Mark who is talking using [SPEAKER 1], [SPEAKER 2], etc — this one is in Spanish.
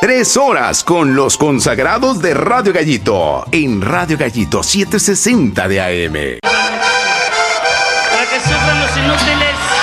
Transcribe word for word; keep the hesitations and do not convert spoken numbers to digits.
[SPEAKER 1] Tres horas con los consagrados de Radio Gallito en Radio Gallito setecientos sesenta de A M.
[SPEAKER 2] Para que sufran los inútiles.